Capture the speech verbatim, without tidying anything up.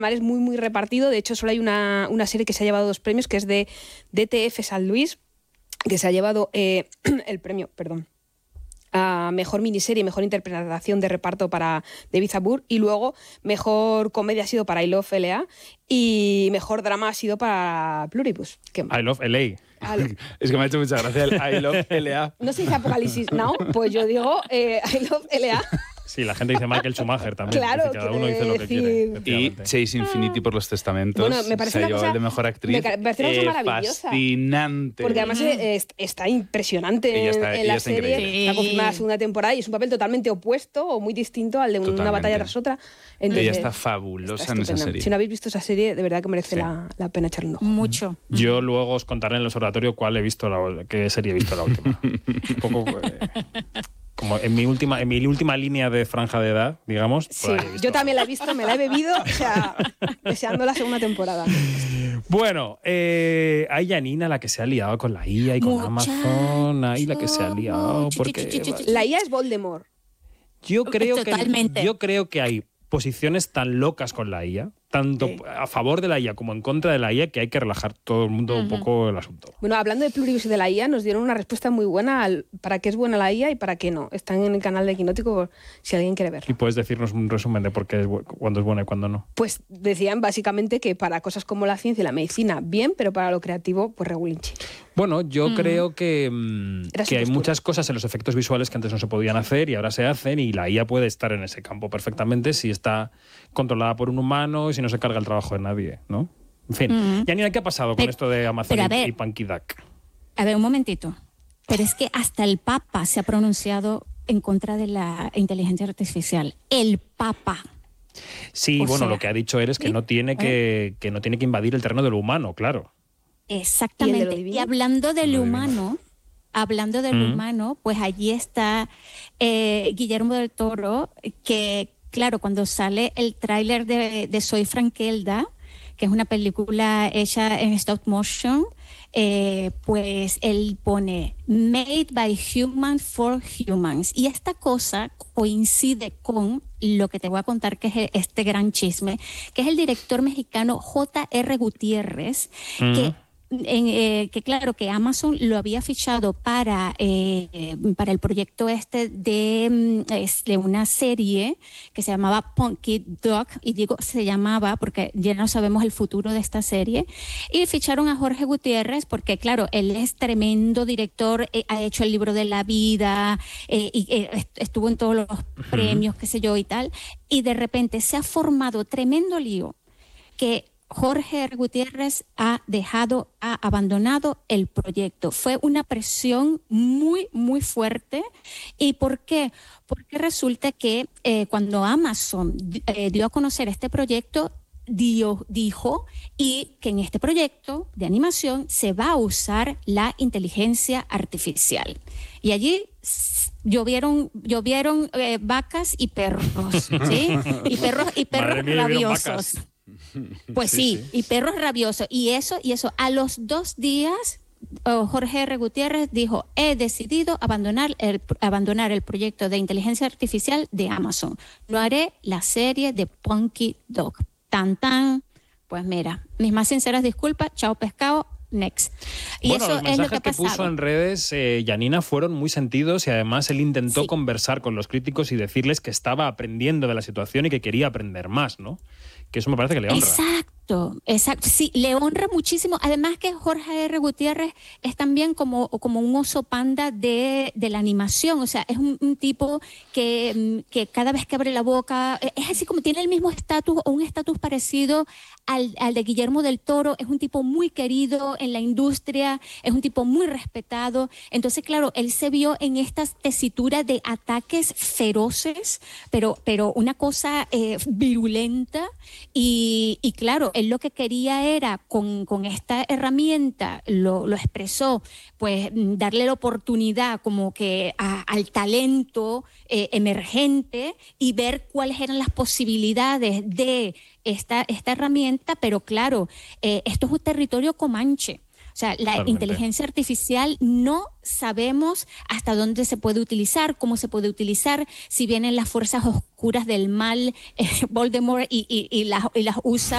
es muy, muy repartido. De hecho, solo hay una, una serie que se ha llevado dos premios, que es de D T F San Luis, que se ha llevado eh, el premio, perdón, a mejor miniserie y mejor interpretación de reparto para David Harbour, y luego mejor comedia ha sido para I Love L A y mejor drama ha sido para Pluribus. Que... I Love L A. Al... Es que me ha hecho mucha gracia el I Love L A. No se dice Apocalipsis Now, pues yo digo eh, I Love L A. Sí, la gente dice Michael Schumacher también. Claro, cada uno dice lo que decir... quiere. Y Chase Infinity por los testamentos. Bueno, me parece se una llevó cosa, el de mejor actriz. Me parece una cosa eh, maravillosa. Fascinante. Porque además eh, está impresionante ella está, en ella la está serie. increíble. Está confirmada la segunda temporada y es un papel totalmente opuesto o muy distinto al de Totalmente. una batalla tras otra. Entonces, ella está fabulosa está en esa serie. Si no habéis visto esa serie, de verdad que merece Sí. la, la pena echarle un ojo. Mucho. Yo luego os contaré en el observatorio cuál he visto, la, qué serie he visto la última. Un poco... Eh, como en mi última en mi última línea de franja de edad, digamos. Sí, pues ahí he visto. yo también la he visto, me la he bebido, o sea, deseando la segunda temporada. Bueno, eh, hay Janina la que se ha liado con la I A y con Muchacho, Amazon, ahí la que se ha liado, porque La I A es Voldemort. yo creo que Totalmente. yo creo que hay posiciones tan locas con la I A, tanto Sí. a favor de la I A como en contra de la I A, que hay que relajar todo el mundo un poco el asunto. Bueno, hablando de Pluribus y de la I A, nos dieron una respuesta muy buena al para qué es buena la I A y para qué no. Están en el canal de Quinótico si alguien quiere verlo. Y puedes decirnos un resumen de por qué es bu- cuándo es buena y cuándo no. Pues decían básicamente que para cosas como la ciencia y la medicina, bien, pero para lo creativo, pues regulinchi. Bueno, yo creo que, mm, Era su que hay postura. muchas cosas en los efectos visuales que antes no se podían hacer y ahora se hacen, y la I A puede estar en ese campo perfectamente si está controlada por un humano y si no se carga el trabajo de nadie, ¿no? En fin. Ujú. Yanina, ¿qué ha pasado con Pero- esto de Amazon pero a y, ver. y Punky Duck? A ver, un momentito. Pero es que hasta el Papa se ha pronunciado en contra de la inteligencia artificial. El Papa. Sí, O bueno, sea, lo que ha dicho él es que sí, no tiene que, que no tiene que invadir el terreno de lo humano, claro. Exactamente. lo Y, divino? hablando de Lo lo divino. humano, hablando de lo Mm. humano, pues allí está eh, Guillermo del Toro, que claro, cuando sale el tráiler de, de Soy Frankelda, que es una película hecha en stop motion, eh, pues él pone Made by Humans for Humans. Y esta cosa coincide con lo que te voy a contar, que es este gran chisme, que es el director mexicano J R Gutiérrez, Mm. que En, eh, que claro, que Amazon lo había fichado para, eh, para el proyecto este de, mm, es de una serie que se llamaba Punky Dog, y digo se llamaba porque ya no sabemos el futuro de esta serie, y ficharon a Jorge Gutiérrez porque claro, él es tremendo director, eh, ha hecho el libro de la vida, eh, y eh, est- estuvo en todos los premios, qué sé yo y tal, y de repente se ha formado tremendo lío que Jorge R. Gutiérrez ha dejado, ha abandonado el proyecto. Fue una presión muy, muy fuerte. ¿Y por qué? Porque resulta que eh, cuando Amazon eh, dio a conocer este proyecto, dio, dijo y que en este proyecto de animación se va a usar la inteligencia artificial. Y allí s- llovieron, llovieron eh, vacas y perros, ¿sí? Y perros, y perros Madre mía, llovieron rabiosos. vacas. Pues Sí, sí, sí. y perros rabiosos. Y eso, y eso, a los dos días, oh, Jorge R. Gutiérrez dijo, he decidido abandonar el, abandonar el proyecto de inteligencia artificial de Amazon. No haré la serie de Punky Dog. Tan, tan. Pues mira, mis más sinceras disculpas, chao pescado, next. Y Bueno, eso los es lo mensajes que ha que, puso pasado. en redes eh, Janina fueron muy sentidos, y además él intentó Sí. conversar con los críticos y decirles que estaba aprendiendo de la situación y que quería aprender más, ¿no? Que eso me parece que le honra. Exacto, exacto. Sí, le honra muchísimo. Además que Jorge R. Gutiérrez es también como, como un oso panda de, de la animación. O sea, es un, un tipo que, que cada vez que abre la boca, es así como tiene el mismo estatus o un estatus parecido al, al de Guillermo del Toro. Es un tipo muy querido en la industria, es un tipo muy respetado. Entonces, claro, él se vio en esta tesitura de ataques feroces, pero, pero una cosa eh, virulenta. Y, y claro, él lo que quería era con, con esta herramienta, lo, lo expresó, pues darle la oportunidad como que a- al talento eh, emergente y ver cuáles eran las posibilidades de esta, esta herramienta, pero claro, eh, esto es un territorio comanche. O sea, la Totalmente. inteligencia artificial no sabemos hasta dónde se puede utilizar, cómo se puede utilizar, si vienen las fuerzas oscuras del mal, eh, Voldemort, y, y, y las, y las usa